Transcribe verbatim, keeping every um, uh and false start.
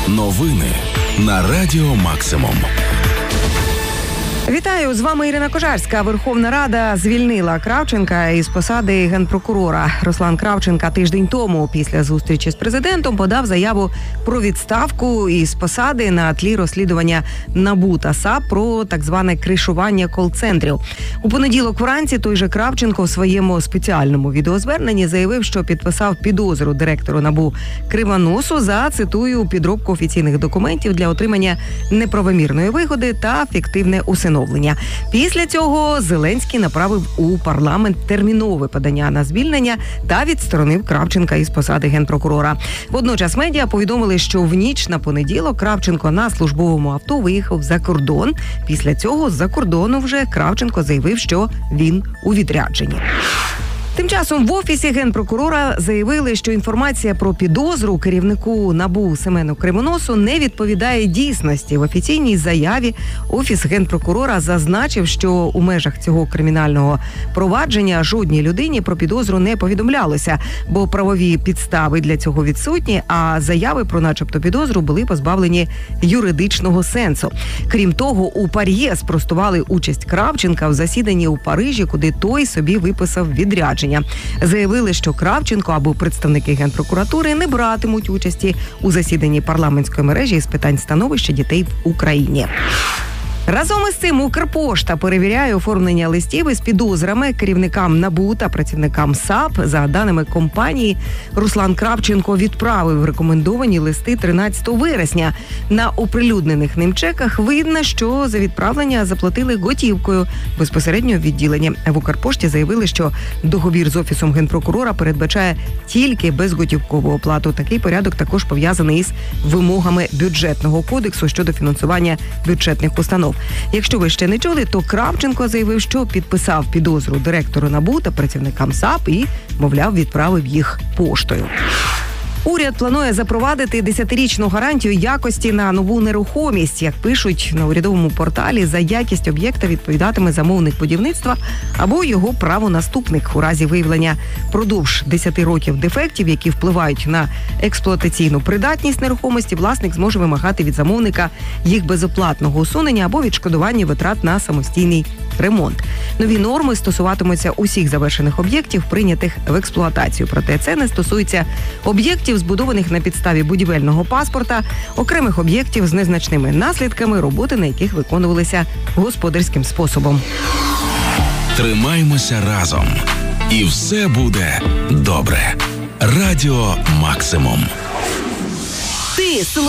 Новини на Радіо Максимум. Вітаю, з вами Ірина Кожарська. Верховна Рада звільнила Кравченка із посади генпрокурора. Руслан Кравченка тиждень тому після зустрічі з президентом подав заяву про відставку із посади на тлі розслідування НАБУ та САП про так зване кришування кол-центрів. У понеділок вранці той же Кравченко в своєму спеціальному відеозверненні заявив, що підписав підозру директору НАБУ Кривоносу за, цитую, підробку офіційних документів для отримання неправомірної вигоди та фіктивне усиновлення. Після цього Зеленський направив у парламент термінове подання на звільнення та відсторонив Кравченка із посади генпрокурора. Водночас медіа повідомили, що в ніч на понеділок Кравченко на службовому авто виїхав за кордон. Після цього з-за кордону вже Кравченко заявив, що він у відрядженні. Тим часом в Офісі генпрокурора заявили, що інформація про підозру керівнику НАБУ Семену Кривоносу не відповідає дійсності. В офіційній заяві Офіс генпрокурора зазначив, що у межах цього кримінального провадження жодній людині про підозру не повідомлялося, бо правові підстави для цього відсутні, а заяви про начебто підозру були позбавлені юридичного сенсу. Крім того, у ПАРЄ спростували участь Кравченка в засіданні у Парижі, куди той собі виписав відрядження. Заявили, що Кравченко або представники Генпрокуратури не братимуть участі у засіданні парламентської мережі з питань становища дітей в Україні. Разом із цим Укрпошта перевіряє оформлення листів із підозрами керівникам НАБУ та працівникам САП. За даними компанії, Руслан Кравченко відправив рекомендовані листи тринадцятого вересня. На оприлюднених ним чеках видно, що за відправлення заплатили готівкою безпосередньо в відділенні. В Укрпошті заявили, що договір з Офісом генпрокурора передбачає тільки безготівкову оплату. Такий порядок також пов'язаний із вимогами бюджетного кодексу щодо фінансування бюджетних установ. Якщо ви ще не чули, то Кравченко заявив, що підписав підозру директору НАБУ та працівникам САП і, мовляв, відправив їх поштою. Уряд планує запровадити десятирічну гарантію якості на нову нерухомість. Як пишуть на урядовому порталі, за якість об'єкта відповідатиме замовник будівництва або його правонаступник. У разі виявлення продовж десяти років дефектів, які впливають на експлуатаційну придатність нерухомості, власник зможе вимагати від замовника їх безоплатного усунення або відшкодування витрат на самостійний ремонт. Нові норми стосуватимуться усіх завершених об'єктів, прийнятих в експлуатацію. Проте це не стосується об'єктів, збудованих на підставі будівельного паспорта, окремих об'єктів з незначними наслідками, роботи на яких виконувалися господарським способом. Тримаймося разом. І все буде добре. Радіо Максимум. Ти